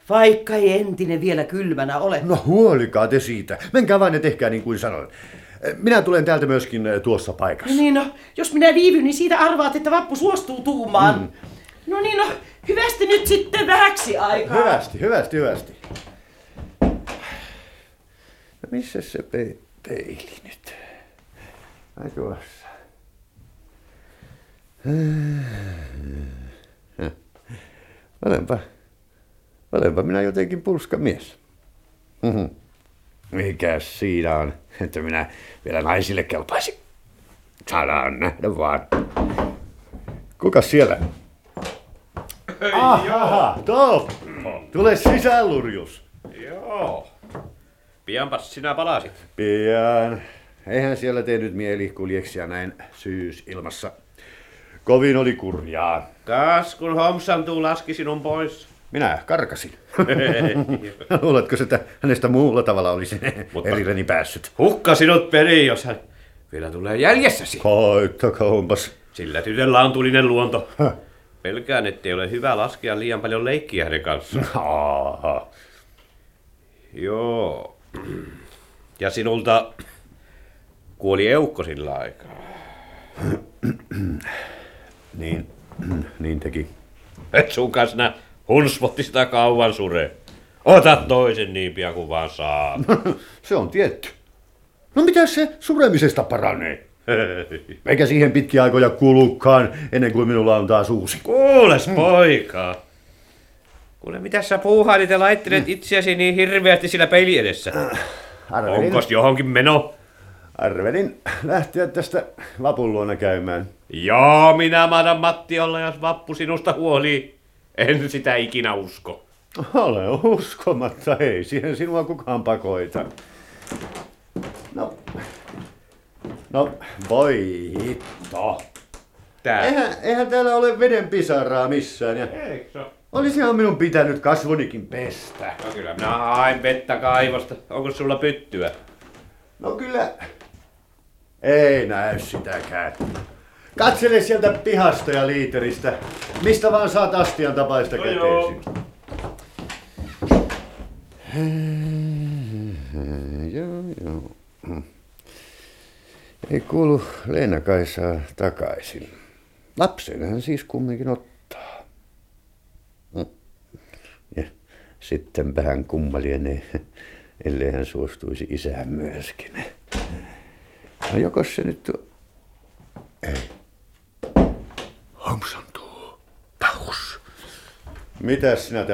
Vaikka ei entinen vielä kylmänä ole. No huolikaa te siitä. Menkää vain ja tehkää niin kuin sanoin. Minä tulen täältä myöskin tuossa paikassa. Niin no, jos minä viivyn, niin siitä arvaat, että Vappu suostuu tuumaan. No niin no, hyvästi nyt sitten vähäksi aikaa. Hyvästi. No missä se peili nyt? Ai tuossa. Olenpa minä jotenkin pulska mies. Mikäs siinä on, että minä vielä naisille kelpaisin? Saadaan nähdä vaan. Kukas siellä? Aha, Toppo. Tule sisään, Lurjus. Joo. Pianpas sinä palasit. Pian. Eihän siellä tehnyt mieli kuljeksia näin syysilmassa. Kovin oli kurjaa. Taas kun homsantuu laski sinun pois. Minä karkasin. Luuletko, että hänestä muulla tavalla olisi erilläni päässyt? Hukka sinut perin, jos hän vielä tulee jäljessäsi. Koittakoonpas. Sillä tytöllä on tulinen luonto. Pelkään, ettei ole hyvä laskea liian paljon leikkiä hänen kanssaan. Aha. Joo. Ja sinulta kuoli eukko sillä aikaa. Niin teki. Et sun kanssa nää hunsvotti sitä kauan sure. Ota toisen niin pian kuin vaan saa. Se on tietty. No mitä se suremisesta paranee? Eikä siihen pitkiä aikoja kulukaan, ennen kuin minulla on taas uusi. Kuules poika. Kuule, mitä sä puuhailit ja laittelet itseäsi niin hirveästi sillä peili edessä? Onkos johonkin meno? Arvelin lähteä tästä Vapun luona käymään. Joo, minä mahdan Matti olla, jos Vappu sinusta huolii. En sitä ikinä usko. Ole uskomatta, ei siihen sinua kukaan pakoita. No, voi hitto. Eihän täällä ole veden pisaraa missään. Ja Eikö? olisihan minun pitänyt kasvonikin pestä. No kyllä, minä hain vettä kaivosta. Onko sulla pyttyä? No kyllä. Ei näy sitäkään. Katsele sieltä pihasta ja liiteristä. Mistä vaan saat astian tapaista käteesi. Joo. Ei kuulu Leena-Kaisaa takaisin. Lapsen hän siis kumminkin ottaa. Ja sittenpä hän kumma lienee, ellei hän suostuisi isään myöskin. No jokos se nyt... Ei. Homsantuu. Tahus. Mitäs sinä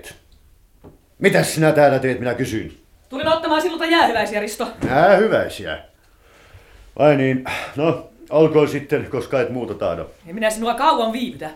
täällä teet, minä kysyin. Tulin ottamaan sinulta jäähyväisiä, Risto. Jäähyväisiä? Vai niin, no olkoon sitten, koska et muuta tahdo. En minä sinua kauan viivytä.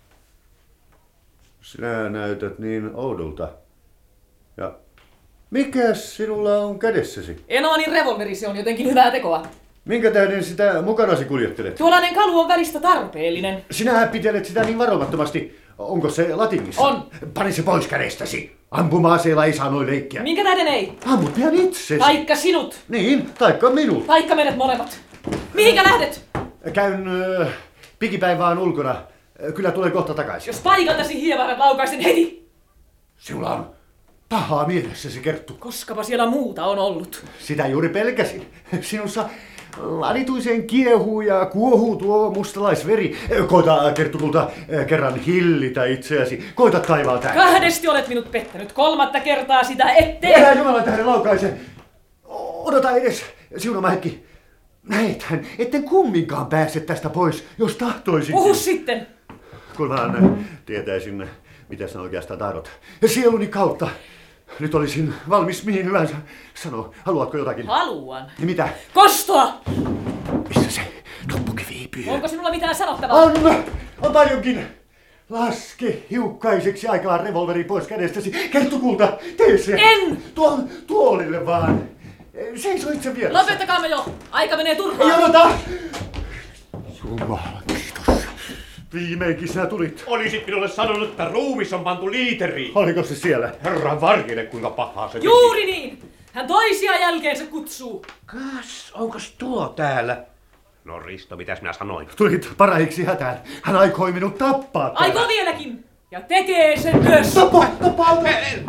Sinä näytät niin oudolta. Ja mikäs sinulla on kädessäsi? Enonin revolveri, se on jotenkin hyvää tekoa. Minkä tähden sitä mukanasi kuljettelet? Tuollainen kalu on välistä tarpeellinen. Sinä pitelet sitä niin varomattomasti. Onko se latingissa? On. Pani se pois kädestäsi. Ampuma-aseella ei saa noin leikkiä. Minkä tähden ei? Ammut pian itsesi. Taikka sinut. Niin, taikka minut. Taikka meidät molemmat. Mihinkä lähdet? Käyn pikipäin vaan ulkona. Kyllä tulen kohta takaisin. Jos paikaltasi hievarat laukaisen heti. Sinulla on pahaa mielessäsi, Kerttu. Koskapa siellä muuta on ollut. Sitä juuri pelkäsin. Sinussa ladituiseen kiehuu ja kuohuu tuo mustalaisveri. Koita, Kerttu, tulta kerran hillitä itseäsi. Koita kaivaa tää. 2 olet minut pettänyt. 3. kertaa sitä ettei. Älä Jumalan tähden laukaise. Odota edes siunama hetki. Näethän, etten kumminkaan pääse tästä pois, jos tahtoisin. Puhu sitten. Kun vaan tietäisin, mitä sinä oikeastaan tahdot. Sieluni kautta. Nyt olisin valmis mihin hyvänsä. Sano, haluatko jotakin? Haluan. Ja mitä? Kostoa! Missä se toppukin viipyy? Onko sinulla mitään sanottavaa? On paljonkin. Laske hiukkaiseksi aikaa revolveri pois kädestäsi. Kerttu kulta, tee se. En! Tuon tuolille vaan. Seiso itse vieressä. Lopettakaamme jo. Aika menee turhaan. Ei odota! Jumala, kiitos. Viimeinkin sinä tulit. Olisit minulle sanonut, että ruumis on pantu liiteriin. Oliko se siellä? Herran varjele, kuinka pahaa se teki. Juuri niin. Hän toisia jälkeensä kutsuu. Onkos tuo täällä? No Risto, mitäs minä sanoin? Tulit parahiksi hätään. Hän aikoi minut tappaa. Aikoo vieläkin. Ja tekee sen myös. Tappa!